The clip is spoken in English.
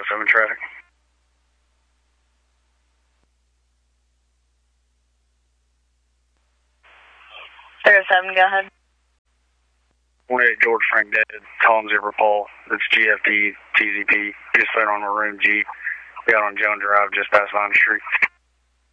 307 traffic. 307, go ahead. 18 George Frank dead. Column 0 Paul. It's GFD, TZP. Just put on a room Jeep. We got on Jones Drive just past Vine Street.